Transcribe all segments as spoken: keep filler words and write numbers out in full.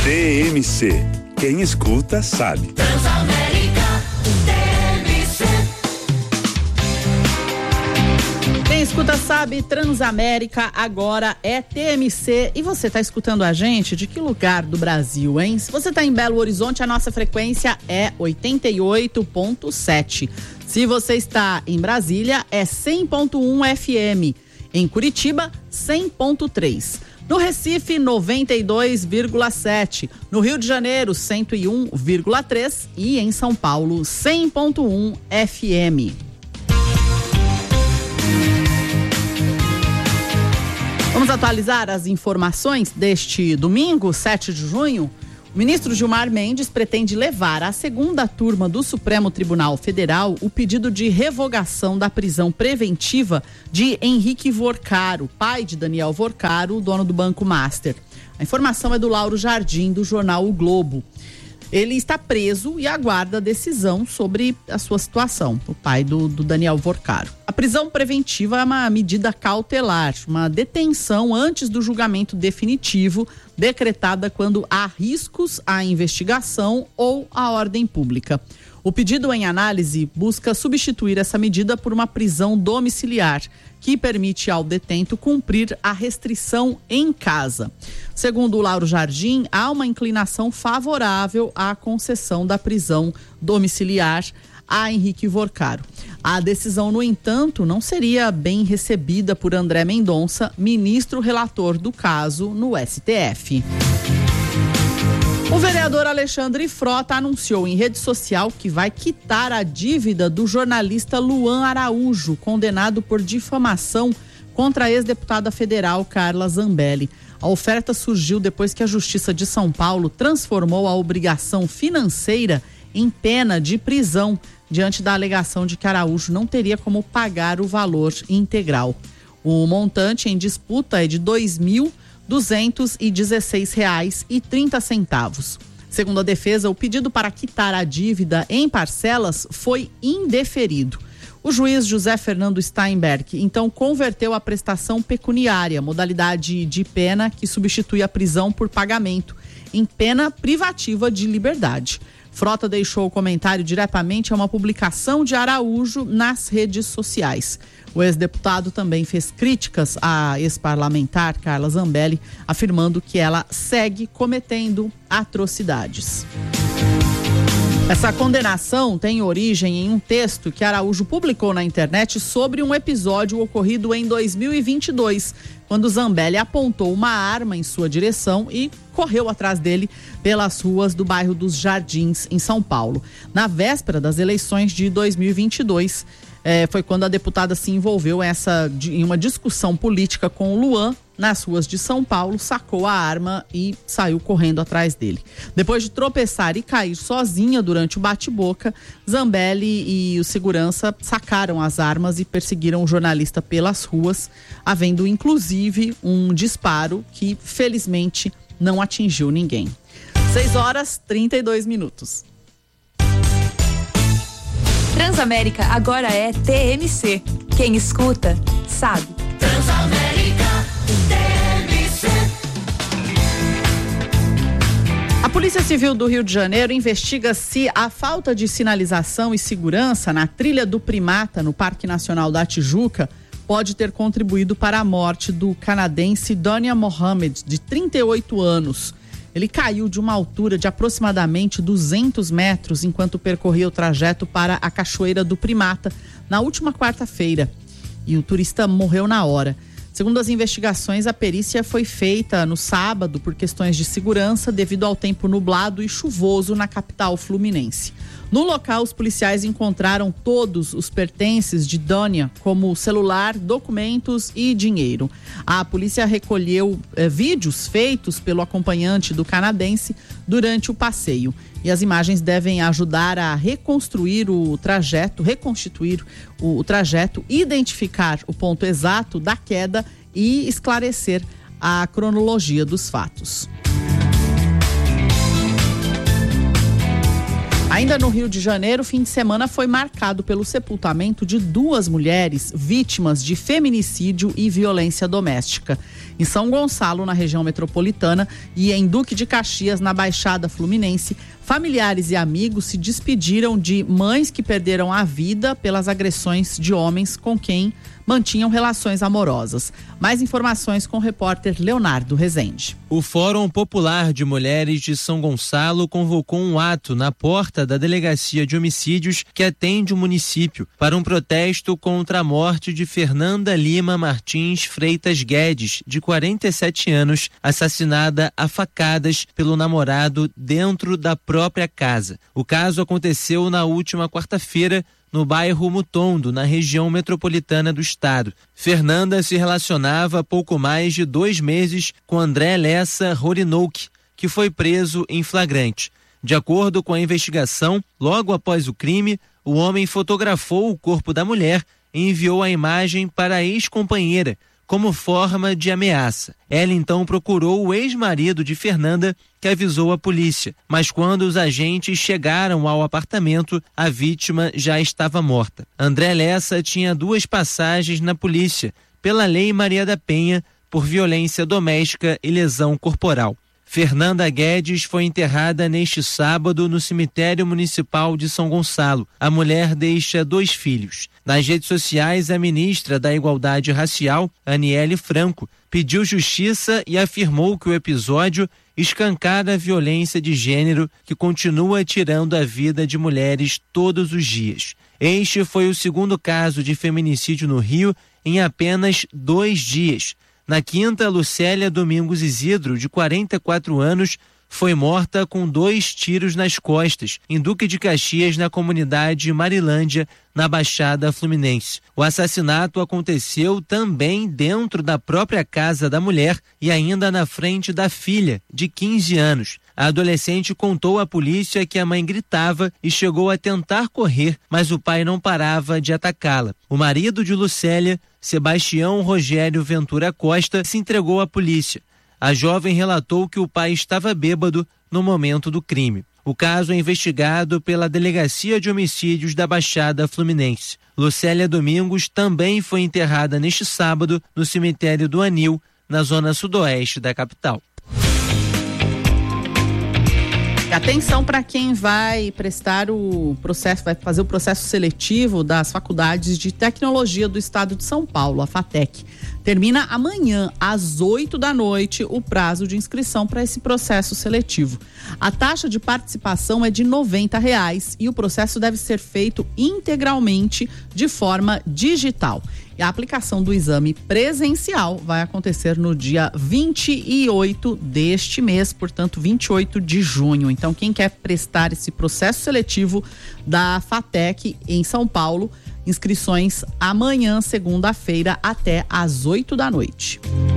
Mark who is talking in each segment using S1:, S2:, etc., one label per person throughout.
S1: T M C. Quem escuta sabe.
S2: Transamérica, T M C.
S3: Quem escuta sabe, Transamérica agora é T M C. E você está escutando a gente de que lugar do Brasil, hein? Se você está em Belo Horizonte, a nossa frequência é oitenta e oito ponto sete. Se você está em Brasília, é cem ponto um F M. Em Curitiba, cem ponto três. No Recife, noventa e dois vírgula sete. No Rio de Janeiro, cento e um vírgula três. E em São Paulo, cem ponto um F M. Vamos atualizar as informações deste domingo, sete de junho. O ministro Gilmar Mendes pretende levar à segunda turma do Supremo Tribunal Federal o pedido de revogação da prisão preventiva de Henrique Vorcaro, pai de Daniel Vorcaro, dono do Banco Master. A informação é do Lauro Jardim, do jornal O Globo. Ele está preso e aguarda a decisão sobre a sua situação, o pai do, do Daniel Vorcaro. A prisão preventiva é uma medida cautelar, uma detenção antes do julgamento definitivo, decretada quando há riscos à investigação ou à ordem pública. O pedido em análise busca substituir essa medida por uma prisão domiciliar, que permite ao detento cumprir a restrição em casa. Segundo o Lauro Jardim, há uma inclinação favorável à concessão da prisão domiciliar a Henrique Vorcaro. A decisão, no entanto, não seria bem recebida por André Mendonça, ministro relator do caso no S T F. O vereador Alexandre Frota anunciou em rede social que vai quitar a dívida do jornalista Luan Araújo, condenado por difamação contra a ex-deputada federal Carla Zambelli. A oferta surgiu depois que a Justiça de São Paulo transformou a obrigação financeira em pena de prisão, diante da alegação de que Araújo não teria como pagar o valor integral. O montante em disputa é de dois mil duzentos e dezesseis reais e trinta centavos. Segundo a defesa, o pedido para quitar a dívida em parcelas foi indeferido. O juiz José Fernando Steinberg, então, converteu a prestação pecuniária, modalidade de pena que substitui a prisão por pagamento, em pena privativa de liberdade. Frota deixou o comentário diretamente a uma publicação de Araújo nas redes sociais. O ex-deputado também fez críticas à ex-parlamentar Carla Zambelli, afirmando que ela segue cometendo atrocidades. Essa condenação tem origem em um texto que Araújo publicou na internet sobre um episódio ocorrido em dois mil e vinte e dois, quando Zambelli apontou uma arma em sua direção e correu atrás dele pelas ruas do bairro dos Jardins, em São Paulo. Na véspera das eleições de dois mil e vinte e dois, eh, foi quando a deputada se envolveu essa, de, em uma discussão política com o Luan, nas ruas de São Paulo, sacou a arma e saiu correndo atrás dele. Depois de tropeçar e cair sozinha durante o bate-boca, Zambelli e o segurança sacaram as armas e perseguiram o jornalista pelas ruas, havendo inclusive um disparo que, felizmente, não atingiu ninguém. seis horas e trinta e dois minutos.
S4: Transamérica agora é T M C. Quem escuta, sabe.
S2: Transamérica, T M C.
S3: A Polícia Civil do Rio de Janeiro investiga se a falta de sinalização e segurança na trilha do Primata, no Parque Nacional da Tijuca, pode ter contribuído para a morte do canadense Donia Mohamed, de trinta e oito anos. Ele caiu de uma altura de aproximadamente duzentos metros enquanto percorria o trajeto para a Cachoeira do Primata na última quarta-feira. E o turista morreu na hora. Segundo as investigações, a perícia foi feita no sábado por questões de segurança devido ao tempo nublado e chuvoso na capital fluminense. No local, os policiais encontraram todos os pertences de Donia, como celular, documentos e dinheiro. A polícia recolheu eh, vídeos feitos pelo acompanhante do canadense durante o passeio. E as imagens devem ajudar a reconstruir o trajeto, reconstituir o, o trajeto, identificar o ponto exato da queda e esclarecer a cronologia dos fatos. A Ainda no Rio de Janeiro, o fim de semana foi marcado pelo sepultamento de duas mulheres vítimas de feminicídio e violência doméstica. Em São Gonçalo, na região metropolitana, e em Duque de Caxias, na Baixada Fluminense, familiares e amigos se despediram de mães que perderam a vida pelas agressões de homens com quem mantinham relações amorosas. Mais informações com o repórter Leonardo Rezende.
S5: O Fórum Popular de Mulheres de São Gonçalo convocou um ato na porta da Delegacia de Homicídios que atende o município para um protesto contra a morte de Fernanda Lima Martins Freitas Guedes, de quarenta e sete anos, assassinada a facadas pelo namorado dentro da própria casa. O caso aconteceu na última quarta-feira, no bairro Mutondo, na região metropolitana do estado. Fernanda se relacionava há pouco mais de dois meses com André Lessa Horinouk, que foi preso em flagrante. De acordo com a investigação, logo após o crime, o homem fotografou o corpo da mulher e enviou a imagem para a ex-companheira, como forma de ameaça. Ela então procurou o ex-marido de Fernanda, que avisou a polícia, mas quando os agentes chegaram ao apartamento, a vítima já estava morta. André Lessa tinha duas passagens na polícia, pela Lei Maria da Penha, por violência doméstica e lesão corporal. Fernanda Guedes foi enterrada neste sábado no cemitério municipal de São Gonçalo. A mulher deixa dois filhos. Nas redes sociais, a ministra da Igualdade Racial, Aniele Franco, pediu justiça e afirmou que o episódio escancara a violência de gênero que continua tirando a vida de mulheres todos os dias. Este foi o segundo caso de feminicídio no Rio em apenas dois dias. Na quinta, Lucélia Domingos Isidro, de quarenta e quatro anos, foi morta com dois tiros nas costas, em Duque de Caxias, na comunidade Marilândia, na Baixada Fluminense. O assassinato aconteceu também dentro da própria casa da mulher e ainda na frente da filha, de quinze anos. A adolescente contou à polícia que a mãe gritava e chegou a tentar correr, mas o pai não parava de atacá-la. O marido de Lucélia, Sebastião Rogério Ventura Costa, se entregou à polícia. A jovem relatou que o pai estava bêbado no momento do crime. O caso é investigado pela Delegacia de Homicídios da Baixada Fluminense. Lucélia Domingos também foi enterrada neste sábado no cemitério do Anil, na zona sudoeste da capital.
S3: Atenção para quem vai prestar o processo, vai fazer o processo seletivo das faculdades de tecnologia do estado de São Paulo, a FATEC. Termina amanhã, às oito da noite, o prazo de inscrição para esse processo seletivo. A taxa de participação é de noventa reais e o processo deve ser feito integralmente de forma digital. E a aplicação do exame presencial vai acontecer no dia vinte e oito deste mês, portanto, vinte e oito de junho. Então, quem quer prestar esse processo seletivo da FATEC em São Paulo, inscrições amanhã, segunda-feira, até às oito da noite.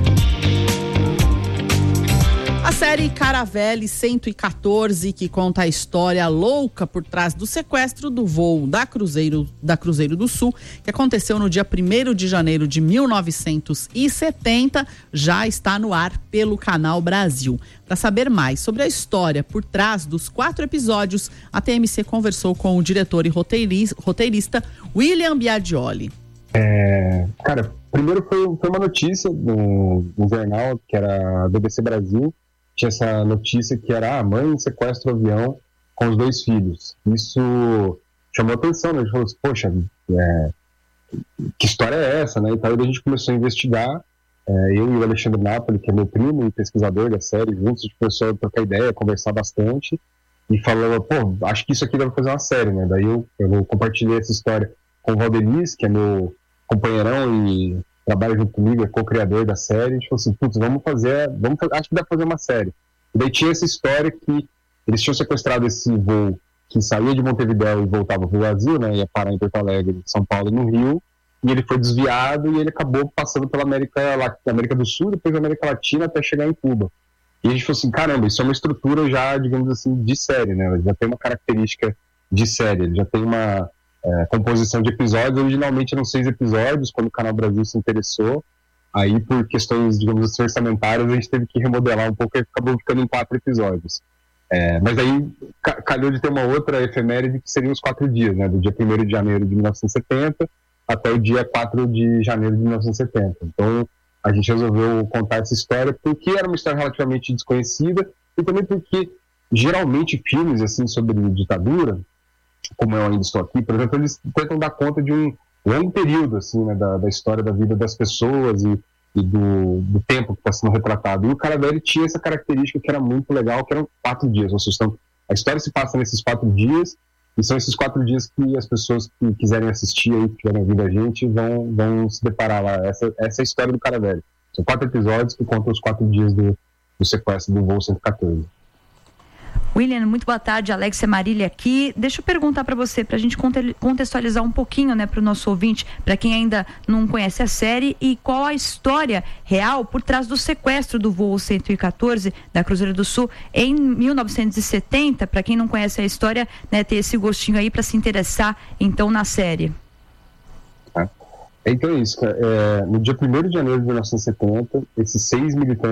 S3: A série Caravelle cento e quatorze, que conta a história louca por trás do sequestro do voo da Cruzeiro, da Cruzeiro do Sul, que aconteceu no dia primeiro de janeiro de mil novecentos e setenta, já está no ar pelo Canal Brasil. Para saber mais sobre a história por trás dos quatro episódios, a T M C conversou com o diretor e roteirista William Biagioli.
S6: É, cara, primeiro foi, foi uma notícia no, no jornal, que era B B C Brasil. Tinha essa notícia que era a ah, mãe sequestra o avião com os dois filhos. Isso chamou atenção, né? A gente falou assim, poxa, é, que história é essa, né? Então a gente começou a investigar, é, eu e o Alexandre Napoli, que é meu primo e pesquisador da série, juntos a gente começou a trocar ideia, conversar bastante e falou, pô, acho que isso aqui deve fazer uma série, né? Daí eu, eu compartilhei essa história com o Valdeliz, que é meu companheirão e trabalha junto comigo, é co-criador da série. A gente falou assim, putz, vamos fazer, vamos fazer, acho que dá pra fazer uma série. E daí tinha essa história que eles tinham sequestrado esse voo que saía de Montevidéu e voltava pro Brasil, né, ia parar em Porto Alegre, São Paulo e no Rio, e ele foi desviado e ele acabou passando pela América, América do Sul, depois da América Latina, até chegar em Cuba. E a gente falou assim, caramba, isso é uma estrutura já, digamos assim, de série, né, ele já tem uma característica de série, ele já tem uma É, composição de episódios. Originalmente eram seis episódios, quando o Canal Brasil se interessou, aí por questões, digamos assim, orçamentárias, a gente teve que remodelar um pouco e acabou ficando em quatro episódios. É, mas aí calhou de ter uma outra efeméride que seriam os quatro dias, né? Do dia primeiro de janeiro de mil novecentos e setenta até o dia quatro de janeiro de mil novecentos e setenta. Então a gente resolveu contar essa história porque era uma história relativamente desconhecida e também porque geralmente filmes assim sobre ditadura, como eu ainda estou aqui, por exemplo, eles tentam dar conta de um longo período assim, né, da, da história da vida das pessoas e, e do, do tempo que está sendo retratado. E o Caravelli tinha essa característica que era muito legal, que eram quatro dias. Ou seja, então, a história se passa nesses quatro dias e são esses quatro dias que as pessoas que quiserem assistir aí, que tiverem ouvido a gente, vão, vão se deparar lá. Essa, essa é a história do Caravelli. São quatro episódios que contam os quatro dias do, do sequestro do voo cento e quatorze.
S4: William, muito boa tarde, Alexia Marília aqui. Deixa eu perguntar para você, para a gente contextualizar um pouquinho, né, para o nosso ouvinte, para quem ainda não conhece a série, e qual a história real por trás do sequestro do voo cento e quatorze da Cruzeiro do Sul em mil novecentos e setenta, para quem não conhece a história, né, ter esse gostinho aí para se interessar, então, na série.
S6: Então é isso, cara. É, no dia primeiro de janeiro de mil novecentos e setenta, esses seis militantes